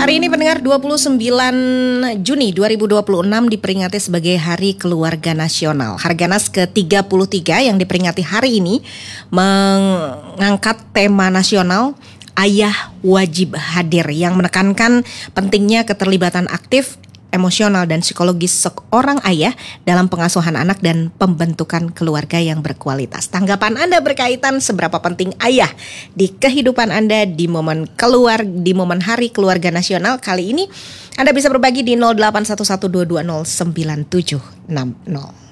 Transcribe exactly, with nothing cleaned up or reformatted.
Hari ini pendengar dua puluh sembilan Juni dua ribu dua puluh enam diperingati sebagai Hari Keluarga Nasional. Harganas ke tiga puluh tiga yang diperingati hari ini mengangkat tema nasional Ayah Wajib Hadir yang menekankan pentingnya keterlibatan aktif, emosional dan psikologis seorang ayah dalam pengasuhan anak dan pembentukan keluarga yang berkualitas. Tanggapan Anda berkaitan seberapa penting ayah di kehidupan Anda di momen keluar di momen Hari Keluarga Nasional kali ini? Anda bisa berbagi di nol delapan satu satu dua dua nol sembilan tujuh enam nol.